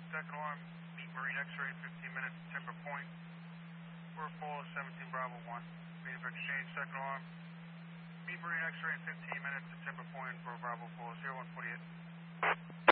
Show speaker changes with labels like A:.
A: second alarm, meet Marine X-ray, 15 minutes at Timber Point. We're full, 17 Bravo 1. Ready for exchange, second alarm. Meet Marine X-ray in 15 minutes at Timber Point for Bravo 4, 0148.